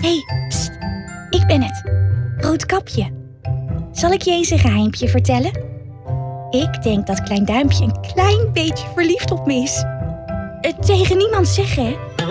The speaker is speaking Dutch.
Hé, pst, ik ben het. Roodkapje. Zal ik je eens een geheimpje vertellen? Ik denk dat Klein Duimpje een klein beetje verliefd op me is. Tegen niemand zeggen, hè?